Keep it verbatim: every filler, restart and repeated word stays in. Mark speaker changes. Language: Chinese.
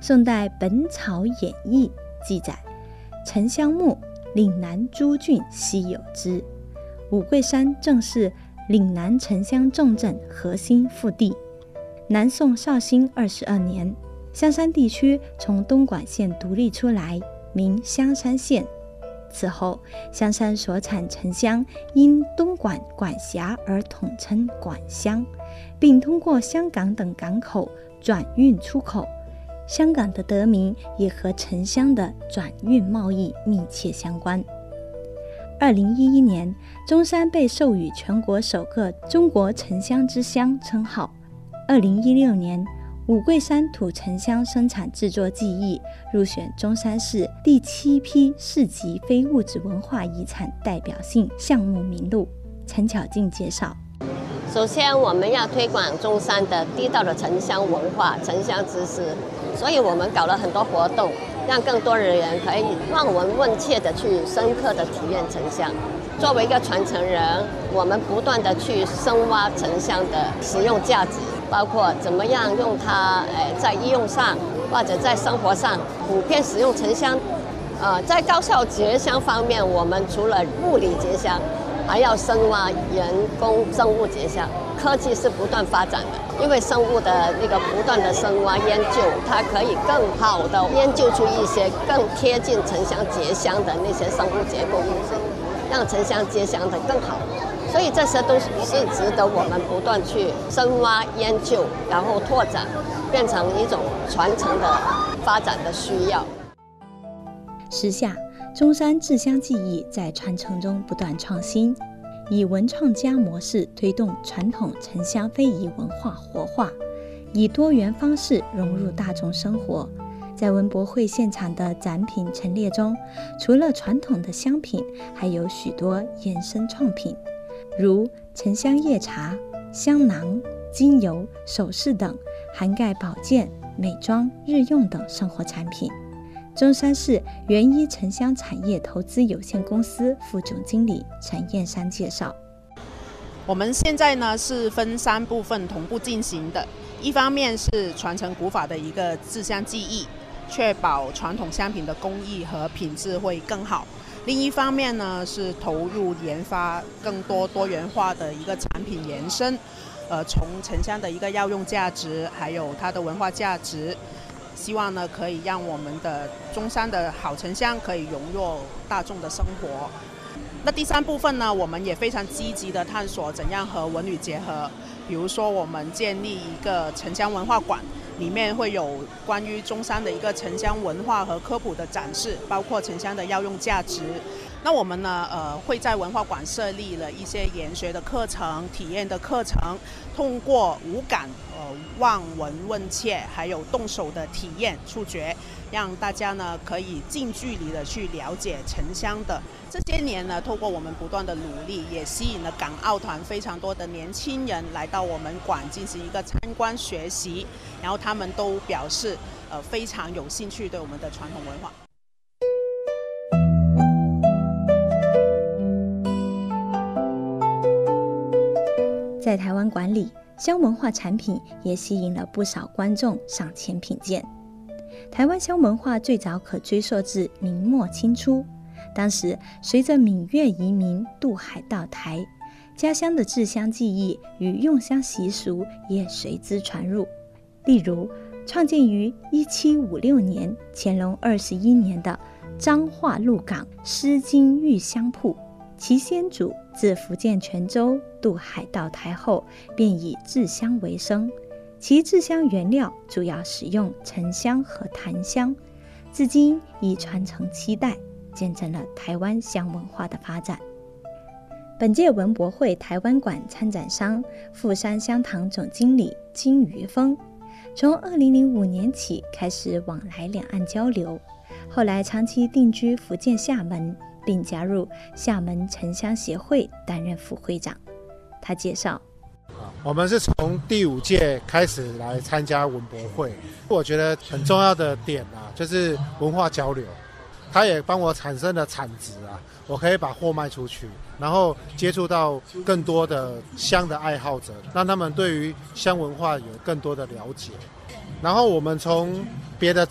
Speaker 1: 宋代《本草演义》记载，沉香木，岭南诸郡稀有之。五桂山正是岭南沉香重镇核心腹地。南宋绍兴二十二年，香山地区从东莞县独立出来，名香山县。此后，香山所产沉香因东莞管辖而统称莞香，并通过香港等港口转运出口。香港的得名也和沉香的转运贸易密切相关。二零一一年，中山被授予全国首个中国沉香之乡称号。二零一六年，五桂山土沉香生产制作技艺入选中山市第七批市级非物质文化遗产代表性项目名录。陈巧静介绍。
Speaker 2: 首先，我们要推广中山的地道的沉香文化、沉香知识，所以我们搞了很多活动，让更多的人可以望闻问切的去深刻的体验沉香。作为一个传承人，我们不断的去深挖沉香的实用价值，包括怎么样用它，呃，在医用上或者在生活上普遍使用沉香。呃，在高效结香方面，我们除了物理结香，还要深挖人工生物结香。科技是不断发展的，因为生物的那个不断的深挖研究，它可以更好的研究出一些更贴近沉香结香的那些生物结构物质，让沉香结香的更好。所以这些都是值得我们不断去深挖研究，然后拓展，变成一种传承的发展的需要。
Speaker 1: 时下，中山制香技艺在传承中不断创新，以文创家模式推动传统沉香非遗文化活化，以多元方式融入大众生活。在文博会现场的展品陈列中，除了传统的香品，还有许多衍生创品，如沉香叶茶、香囊、精油、首饰等，涵盖保健、美妆、日用等生活产品。中山市元一沉香产业投资有限公司副总经理陈燕山介绍，
Speaker 3: 我们现在呢是分三部分同步进行的，一方面是传承古法的一个制香技艺，确保传统香品的工艺和品质会更好。另一方面呢是投入研发更多多元化的一个产品延伸，呃，从沉香的一个药用价值，还有它的文化价值，希望呢可以让我们的中山的好沉香可以融入大众的生活。那第三部分呢，我们也非常积极的探索怎样和文旅结合，比如说我们建立一个沉香文化馆，里面会有关于中山的一个沉香文化和科普的展示，包括沉香的药用价值。那我们呢，呃，会在文化馆设立了一些研学的课程、体验的课程，通过五感，呃，望闻问切，还有动手的体验、触觉，让大家呢可以近距离的去了解沉香的。这些年呢，透过我们不断的努力，也吸引了港澳团非常多的年轻人来到我们馆进行一个参观学习，然后他们都表示，呃，非常有兴趣对我们的传统文化。
Speaker 1: 在台湾馆里，香文化产品也吸引了不少观众上前品鉴。台湾香文化最早可追溯至明末清初，当时随着闽粤移民渡海到台，家乡的制香技艺与用香习俗也随之传入。例如，创建于一七五六年乾隆二十一年的彰化鹿港狮金玉香铺，其先主自福建泉州渡海到台后，便以制香为生。其制香原料主要使用沉香和檀香，至今已传承七代，见证了台湾香文化的发展。本届文博会台湾馆参展商富山香堂总经理金于峰，从二零零五年起开始往来两岸交流，后来长期定居福建厦门，并加入厦门沉香协会担任副会长。他介绍，
Speaker 4: 我们是从第五届开始来参加文博会，我觉得很重要的点啊，就是文化交流，它也帮我产生了产值啊，我可以把货卖出去，然后接触到更多的香的爱好者，让他们对于香文化有更多的了解。然后我们从别的